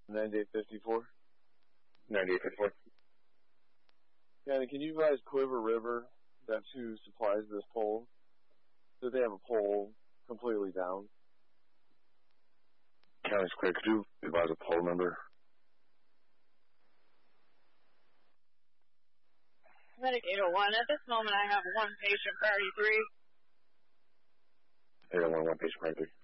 9854. 9854. Yeah, and can you advise Quiver River, that's who supplies this pole, that they have a pole completely down? County Square, could you advise a pole number? Medic 801, at this moment I have one patient priority 3. 801, one patient priority 3.